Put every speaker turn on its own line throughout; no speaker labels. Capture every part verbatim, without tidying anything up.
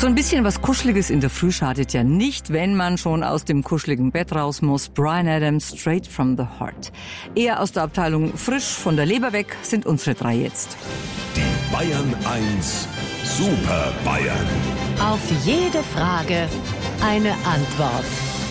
So ein bisschen was Kuscheliges in der Früh schadet ja nicht, wenn man schon aus dem kuscheligen Bett raus muss. Bryan Adams, Straight from the Heart. Eher aus der Abteilung frisch von der Leber weg sind unsere drei jetzt.
Die Bayern eins Super Bayern.
Auf jede Frage eine Antwort.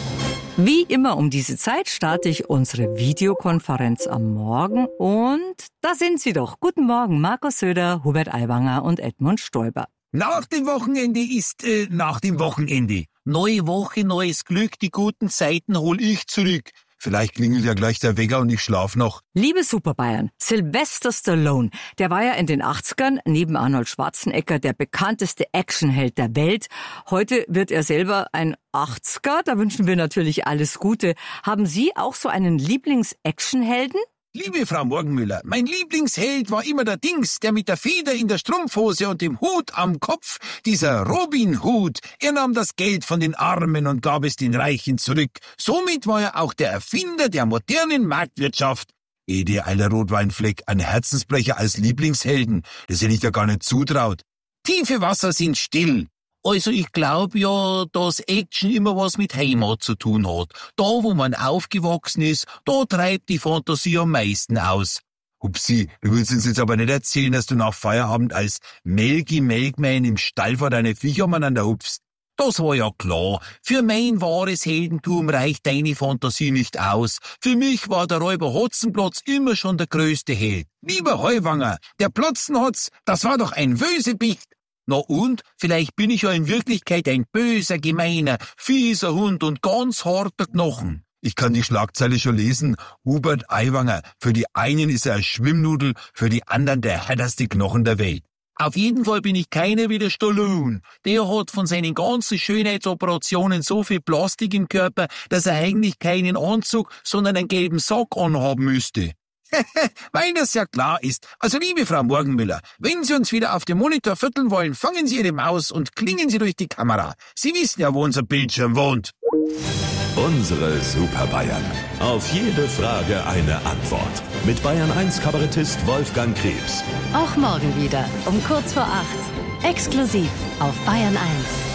Wie immer um diese Zeit starte ich unsere Videokonferenz am Morgen und da sind sie doch. Guten Morgen, Markus Söder, Hubert Aiwanger und Edmund Stoiber.
Nach dem Wochenende ist äh, nach dem Wochenende. Neue Woche, neues Glück, die guten Zeiten hol ich zurück. Vielleicht klingelt ja gleich der Wecker und ich schlaf noch.
Liebe Superbayern, Sylvester Stallone, der war ja in den achtzigern neben Arnold Schwarzenegger der bekannteste Actionheld der Welt. Heute wird er selber ein achtziger, da wünschen wir natürlich alles Gute. Haben Sie auch so einen Lieblings-Actionhelden?
Liebe Frau Morgenmüller, mein Lieblingsheld war immer der Dings, der mit der Feder in der Strumpfhose und dem Hut am Kopf, dieser Robin Hood. Er nahm das Geld von den Armen und gab es den Reichen zurück. Somit war er auch der Erfinder der modernen Marktwirtschaft. Eh, der alte Rotweinfleck, ein Herzensbrecher als Lieblingshelden, das hätte ich ja gar nicht zutraut. Tiefe Wasser sind still. Also ich glaube ja, dass Action immer was mit Heimat zu tun hat. Da, wo man aufgewachsen ist, da treibt die Fantasie am meisten aus. Hupsi, du willst uns jetzt aber nicht erzählen, dass du nach Feierabend als Melky Melkman im Stall vor deine Viecher umeinander hupfst. Das war ja klar. Für mein wahres Heldentum reicht deine Fantasie nicht aus. Für mich war der Räuber Hotzenplotz immer schon der größte Held. Lieber Heuwanger, der Plotzenhotz, das war doch ein Wösebicht. Na und? Vielleicht bin ich ja in Wirklichkeit ein böser, gemeiner, fieser Hund und ganz harter Knochen. Ich kann die Schlagzeile schon lesen. Hubert Aiwanger. Für die einen ist er ein Schwimmnudel, für die anderen der härteste Knochen der Welt. Auf jeden Fall bin ich keiner wie der Stallone. Der hat von seinen ganzen Schönheitsoperationen so viel Plastik im Körper, dass er eigentlich keinen Anzug, sondern einen gelben Sack anhaben müsste. Weil das ja klar ist. Also liebe Frau Morgenmüller, wenn Sie uns wieder auf dem Monitor vierteln wollen, fangen Sie Ihre Maus und klingen Sie durch die Kamera. Sie wissen ja, wo unser Bildschirm wohnt.
Unsere Super Bayern. Auf jede Frage eine Antwort. Mit Bayern eins Kabarettist Wolfgang Krebs.
Auch morgen wieder um kurz vor acht. Exklusiv auf Bayern eins.